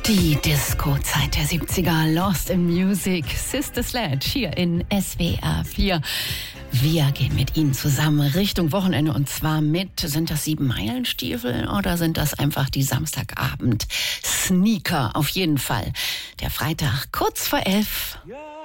Die Disco-Zeit der 70er, Lost in Music, Sister Sledge hier in SWR 4. Wir gehen mit Ihnen zusammen Richtung Wochenende und zwar sind das 7-Meilen-Stiefel oder sind das einfach die Samstagabend-Sneaker? Auf jeden Fall. Der Freitag kurz vor 11. Ja.